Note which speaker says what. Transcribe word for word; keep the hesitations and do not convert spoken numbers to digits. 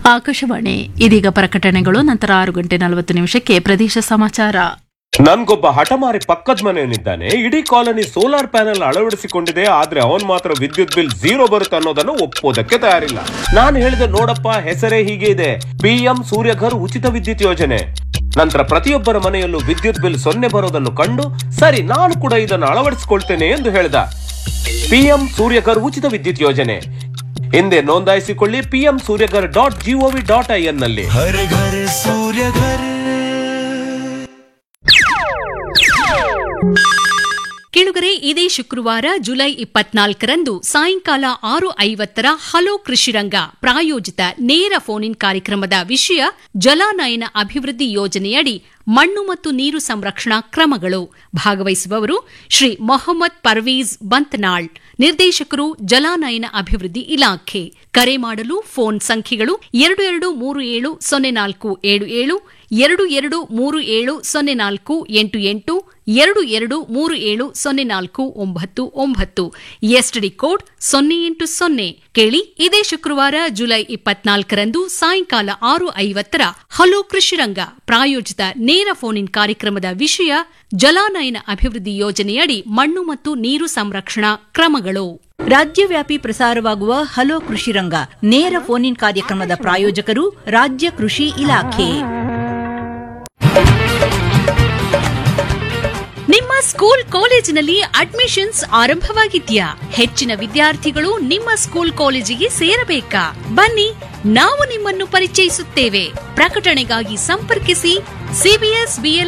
Speaker 1: ಆಕಾಶವಾಣಿ ಇದೀಗ ಪ್ರಕಟಣೆಗಳು. ನಂತರ ಆರು ಗಂಟೆ ನಲವತ್ತು ನಿಮಿಷಕ್ಕೆ ಪ್ರದೇಶ ಸಮಾಚಾರ.
Speaker 2: ನನ್ಗೊಬ್ಬ ಹಠಮಾರಿ ಪಕ್ಕದ ಮನೆಯವನಿದ್ದಾನೆ. ಇಡೀ ಕಾಲನಿ ಸೋಲಾರ್ ಪ್ಯಾನೆಲ್ ಅಳವಡಿಸಿಕೊಂಡಿದೆ, ಆದ್ರೆ ಅವನ್ ಮಾತ್ರ ವಿದ್ಯುತ್ ಬಿಲ್ ಝೀರೋ ಬರುತ್ತೆ ಅನ್ನೋದನ್ನು ಒಪ್ಪೋದಕ್ಕೆ ತಯಾರಿಲ್ಲ. ನಾನು ಹೇಳಿದೆ, ನೋಡಪ್ಪ, ಹೆಸರೇ ಹೀಗೆ ಇದೆ, ಪಿಎಂ ಸೂರ್ಯಘರ್ ಉಚಿತ ವಿದ್ಯುತ್ ಯೋಜನೆ. ನಂತರ ಪ್ರತಿಯೊಬ್ಬರ ಮನೆಯಲ್ಲೂ ವಿದ್ಯುತ್ ಬಿಲ್ ಸೊನ್ನೆ ಬರೋದನ್ನು ಕಂಡು, ಸರಿ ನಾನು ಕೂಡ ಇದನ್ನು ಅಳವಡಿಸಿಕೊಳ್ತೇನೆ ಎಂದು ಹೇಳಿದ. ಪಿಎಂ ಸೂರ್ಯಘರ್ ಉಚಿತ ವಿದ್ಯುತ್ ಯೋಜನೆ ಹಿಂದೆ ನೋಂದಾಯಿಸಿಕೊಳ್ಳಿ PM Surya Ghar dot gov dot I N ನಲ್ಲಿ.
Speaker 3: ಹರ ಘರ ಸೂರ್ಯಘರ್.
Speaker 4: ಕೇಳುಗರೆ, ಇದೇ ಶುಕ್ರವಾರ ಜುಲೈ ಇಪ್ಪತ್ನಾಲ್ಕರಂದು ಸಾಯಂಕಾಲ ಆರು ಐವತ್ತರ ಹಲೋ ಕೃಷಿರಂಗ ಪ್ರಾಯೋಜಿತ ನೇರ ಫೋನ್ ಇನ್ ಕಾರ್ಯಕ್ರಮದ ವಿಷಯ ಜಲಾನಯನ ಅಭಿವೃದ್ಧಿ ಯೋಜನೆಯಡಿ ಮಣ್ಣು ಮತ್ತು ನೀರು ಸಂರಕ್ಷಣಾ ಕ್ರಮಗಳು. ಭಾಗವಹಿಸುವವರು ಶ್ರೀ ಮೊಹಮ್ಮದ್ ಪರ್ವೀಜ್ ಬಂತ್ನಾಳ್, ನಿರ್ದೇಶಕರು ಜಲಾನಯನ ಅಭಿವೃದ್ಧಿ ಇಲಾಖೆ. ಕರೆ ಮಾಡಲು ಫೋನ್ ಸಂಖ್ಯೆಗಳು ಎರಡು ಎರಡು ಮೂರು ಏಳು ಸೊನ್ನೆ ನಾಲ್ಕು ಏಳು ಏಳು, ಎರಡು ಎರಡು ಮೂರು ಏಳು ಸೊನ್ನೆ ನಾಲ್ಕು ಎಂಟು ಎಂಟು, ಎರಡು ಎರಡು ಮೂರು ಏಳು ಸೊನ್ನೆ ನಾಲ್ಕು ಒಂಬತ್ತು ಒಂಬತ್ತು, ಎಸ್ಟಿಡಿ ಕೋಡ್ ಸೊನ್ನೆ ಎಂಟು ಸೊನ್ನೆ. ಕೇಳಿ, ಇದೇ ಶುಕ್ರವಾರ ಜುಲೈ ಇಪ್ಪತ್ನಾಲ್ಕರಂದು ಸಾಯಂಕಾಲ ಆರು ಐವತ್ತರ ಹಲೋ ಕೃಷಿರಂಗ ಪ್ರಾಯೋಜಿತ ನೇರ ಫೋನ್ ಇನ್ ಕಾರ್ಯಕ್ರಮದ ವಿಷಯ ಜಲಾನಯನ ಅಭಿವೃದ್ಧಿ ಯೋಜನೆಯಡಿ ಮಣ್ಣು ಮತ್ತು ನೀರು ಸಂರಕ್ಷಣಾ ಕ್ರಮಗಳು.
Speaker 5: ರಾಜ್ಯವ್ಯಾಪಿ ಪ್ರಸಾರವಾಗುವ ಹಲೋ ಕೃಷಿರಂಗ ನೇರ ಫೋನ್ ಇನ್ ಕಾರ್ಯಕ್ರಮದ ಪ್ರಾಯೋಜಕರು ರಾಜ್ಯ ಕೃಷಿ ಇಲಾಖೆ.
Speaker 4: ನಿಮ್ಮ ಸ್ಕೂಲ್ ಕಾಲೇಜಿನಲ್ಲಿ ಅಡ್ಮಿಷನ್ಸ್ ಆರಂಭವಾಗಿದ್ಯಾ? ಹೆಚ್ಚಿನ ವಿದ್ಯಾರ್ಥಿಗಳು ನಿಮ್ಮ ಸ್ಕೂಲ್ ಕಾಲೇಜಿಗೆ ಸೇರಬೇಕಾ? ಬನ್ನಿ, ನಾವು ನಿಮ್ಮನ್ನು ಪರಿಚಯಿಸುತ್ತೇವೆ. ಪ್ರಕಟಣೆಗಾಗಿ ಸಂಪರ್ಕಿಸಿ ಸಿಬಿಎಸ್ ಬಿಎಲ್